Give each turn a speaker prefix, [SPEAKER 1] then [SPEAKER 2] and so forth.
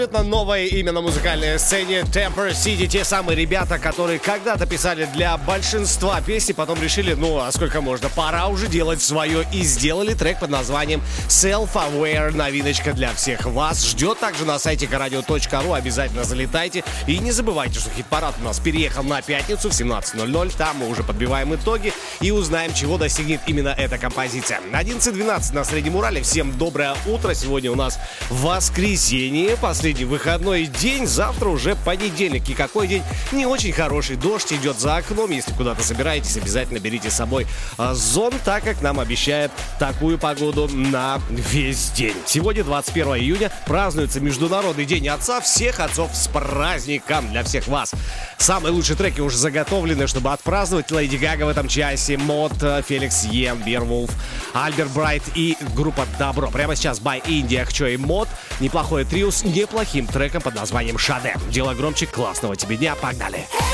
[SPEAKER 1] Абсолютно новое имя на музыкальной сцене Temper City. Те самые ребята, которые когда-то писали для большинства песни, потом решили, а сколько можно, пора уже делать свое. И сделали трек под названием Self-Aware. Новиночка для всех вас. Ждет также на сайте radio.ru. Обязательно залетайте. И не забывайте, что хит-парад у нас переехал на пятницу в 17:00. Там мы уже подбиваем итоги и узнаем, чего достигнет именно эта композиция. 11:12 на Среднем Урале. Всем доброе утро. Сегодня у нас воскресенье, последний выходной день, завтра уже понедельник. И какой день? Не очень хороший. Дождь идет за окном. Если куда-то собираетесь, обязательно берите с собой зонт, так как нам обещают такую погоду на весь день. Сегодня 21 июня, празднуется Международный день отца. Всех отцов с праздником для всех вас. Самые лучшие треки уже заготовлены, чтобы отпраздновать. Леди Гага в этом часе, Мод, Феликс Йен, Беовулф, Альберт Брайт и группа Добро. Прямо сейчас by India, Хчо и Мод. Неплохое трио с неплохим треком под названием «Шаде». Дело громче, классного тебе дня, погнали!